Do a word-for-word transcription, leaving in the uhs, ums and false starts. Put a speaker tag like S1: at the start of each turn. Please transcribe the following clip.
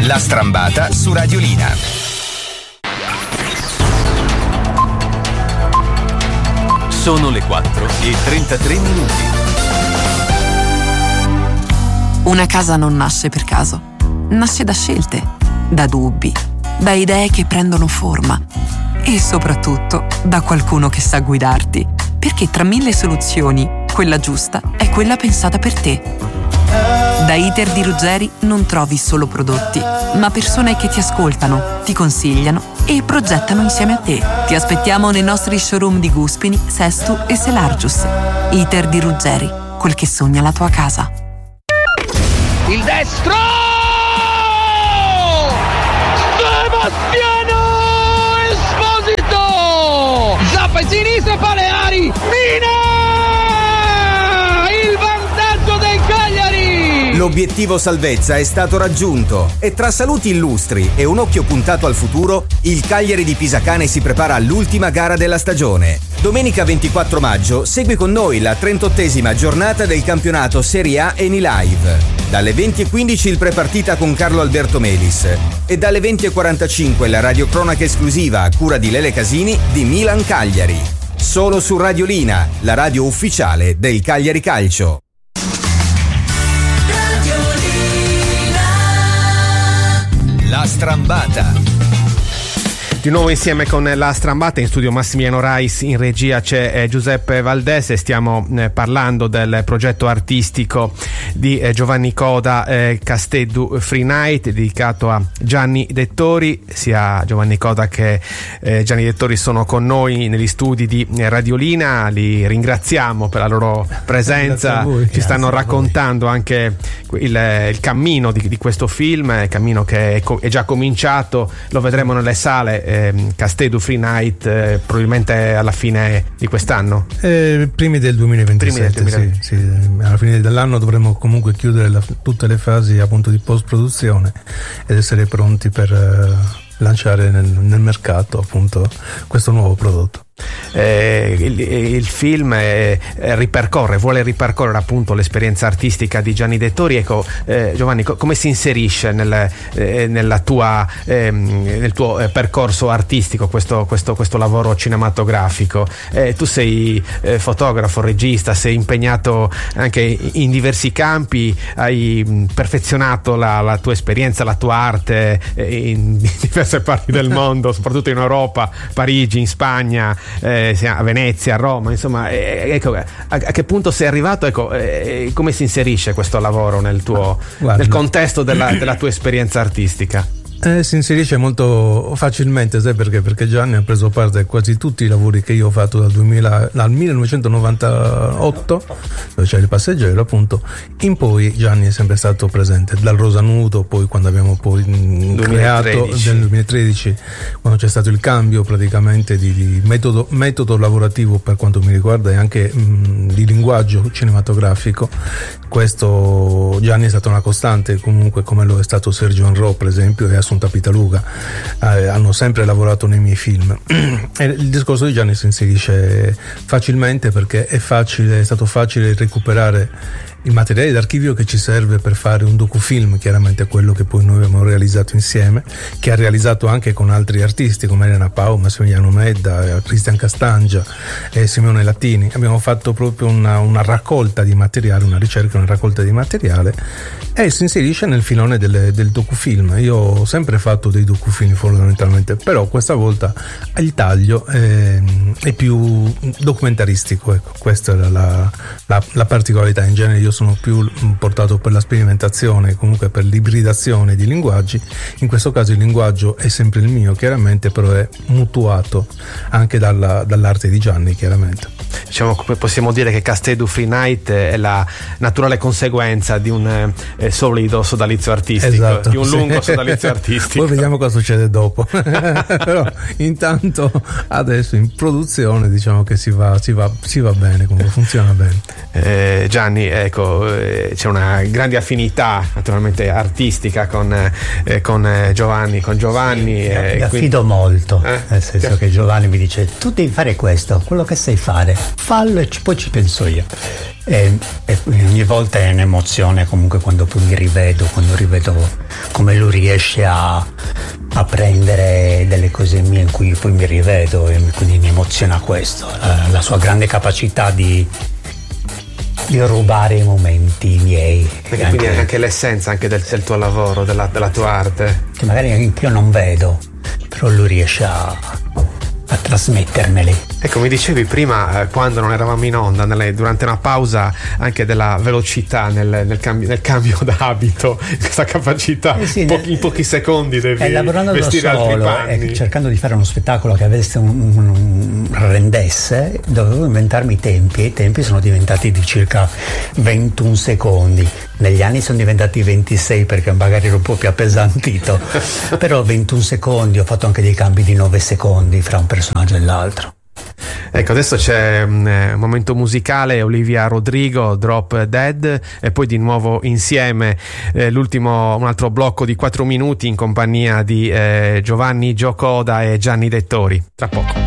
S1: La Strambata su Radiolina. Sono le quattro e trentatré minuti.
S2: Una casa non nasce per caso, nasce da scelte, da dubbi, da idee che prendono forma e soprattutto da qualcuno che sa guidarti, perché tra mille soluzioni, quella giusta è quella pensata per te. Da Iter di Ruggeri non trovi solo prodotti, ma persone che ti ascoltano, ti consigliano e progettano insieme a te. Ti aspettiamo nei nostri showroom di Guspini, Sestu e Selargius. Iter di Ruggeri, quel che sogna la tua casa.
S3: Il destro! Sebastiano Esposito! Zappa in sinistra, Paleari! Mina! Il vantaggio del Cagliari!
S4: L'obiettivo salvezza è stato raggiunto e tra saluti illustri e un occhio puntato al futuro, il Cagliari di Pisacane si prepara all'ultima gara della stagione. Domenica ventiquattro maggio segui con noi la trentottesima giornata del campionato Serie A Eni Live. Dalle venti e quindici il prepartita con Carlo Alberto Melis e dalle venti e quarantacinque la radiocronaca esclusiva a cura di Lele Casini di Milan Cagliari. Solo su Radiolina, la radio ufficiale del Cagliari Calcio.
S1: La Strambata.
S5: Di nuovo insieme con La Strambata, in studio Massimiliano Rais, in regia c'è eh, Giuseppe Valdese. Stiamo eh, parlando del progetto artistico di eh, Giovanni Coda, eh, Casteddu Free Night, dedicato a Gianni Dettori. Sia Giovanni Coda che eh, Gianni Dettori sono con noi negli studi di eh, Radiolina. Li ringraziamo per la loro presenza.
S6: Voi,
S5: ci stanno raccontando anche il, il cammino di, di questo film, il cammino che è, è già cominciato. Lo vedremo nelle sale. Casteddu Free Night eh, probabilmente alla fine di quest'anno,
S6: eh, primi del duemilaventisette,
S5: primi del duemilaventi.
S6: Sì, sì. Alla fine dell'anno dovremo comunque chiudere la, tutte le fasi appunto di post produzione ed essere pronti per eh, lanciare nel, nel mercato appunto questo nuovo prodotto.
S5: Eh, il, il film eh, ripercorre, vuole ripercorrere appunto l'esperienza artistica di Gianni Dettori. Ecco, eh, Giovanni, co- come si inserisce nel, eh, nella tua, ehm, nel tuo eh, percorso artistico questo, questo, questo lavoro cinematografico? Eh, tu sei eh, fotografo, regista, sei impegnato anche in diversi campi, hai mh, perfezionato la, la tua esperienza, la tua arte eh, in diverse parti del mondo, soprattutto in Europa, Parigi, in Spagna, Eh, a Venezia, a Roma, insomma, eh, ecco, a, a che punto sei arrivato? Ecco, eh, come si inserisce questo lavoro nel tuo
S6: Guarda,
S5: nel contesto della, della tua esperienza artistica?
S6: Eh, si inserisce molto facilmente, sai perché? Perché Gianni ha preso parte a quasi tutti i lavori che io ho fatto dal, duemila, dal millenovecentonovantotto, dove c'è il passeggero appunto, in poi Gianni è sempre stato presente, dal Rosa Nudo, poi quando abbiamo poi creato nel duemilatredici, quando c'è stato il cambio praticamente di, di metodo, metodo lavorativo per quanto mi riguarda e anche mh, di linguaggio cinematografico. Questo Gianni è stata una costante, comunque, come lo è stato Sergio Enro per esempio e Assunta Pitaluga, eh, hanno sempre lavorato nei miei film. E il discorso di Gianni si inserisce facilmente perché è facile, è stato facile recuperare il materiale d'archivio che ci serve per fare un docufilm, chiaramente quello che poi noi abbiamo realizzato insieme, che ha realizzato anche con altri artisti come Elena Pau, Massimiliano Medda, Cristian Castangia e Simone Latini. Abbiamo fatto proprio una, una raccolta di materiale, una ricerca, una raccolta di materiale, e si inserisce nel filone del, del docufilm. Io ho sempre fatto dei docufilm fondamentalmente, però questa volta il taglio è, è più documentaristico, ecco. Questa è la, la, la particolarità. In genere io sono più portato per la sperimentazione, comunque per l'ibridazione di linguaggi. In questo caso il linguaggio è sempre il mio, chiaramente, però è mutuato anche dalla, dall'arte di Gianni, chiaramente.
S5: Diciamo, possiamo dire che Casteddu Free Night è la naturale conseguenza di un eh, solido sodalizio artistico,
S6: esatto,
S5: di un
S6: sì.
S5: lungo sodalizio artistico.
S6: Poi vediamo cosa succede dopo. Però intanto adesso in produzione diciamo che si va, si va, si va bene, comunque funziona bene.
S5: Eh, Gianni, ecco, eh, c'è una grande affinità naturalmente artistica con, eh, con eh, Giovanni, con Giovanni.
S7: Sì,
S5: eh,
S7: mi affido
S5: quindi...
S7: molto,
S5: eh?
S7: nel senso che Giovanni mi dice: tu devi fare questo, quello che sai fare, fallo e ci, poi ci penso io. e, e ogni volta è un'emozione comunque quando poi mi rivedo, quando rivedo come lui riesce a, a prendere delle cose mie in cui poi mi rivedo, e quindi mi emoziona questo, la, la sua grande capacità di di rubare i momenti miei.
S5: Perché quindi anche, anche l'essenza anche del, del tuo lavoro, della, della tua arte.
S7: Che magari anche io non vedo, però lui riesce a, a trasmettermeli.
S5: Ecco, mi dicevi prima, eh, quando non eravamo in onda, nelle, durante una pausa, anche della velocità nel, nel, cambio, nel cambio d'abito, questa capacità, eh sì, po- in pochi secondi devi
S7: eh, lavorando
S5: vestire
S7: da solo,
S5: altri panni.
S7: E cercando di fare uno spettacolo che avesse un, un, un rendesse, dovevo inventarmi i tempi, e i tempi sono diventati di circa ventuno secondi. Negli anni sono diventati ventisei perché magari ero un po' più appesantito, però ventuno secondi, ho fatto anche dei cambi di nove secondi fra un personaggio e l'altro.
S5: Ecco, adesso c'è un eh, momento musicale, Olivia Rodrigo, Drop Dead, e poi di nuovo insieme eh, l'ultimo, un altro blocco di quattro minuti in compagnia di eh, Giovanni Giocoda e Gianni Dettori. Tra poco.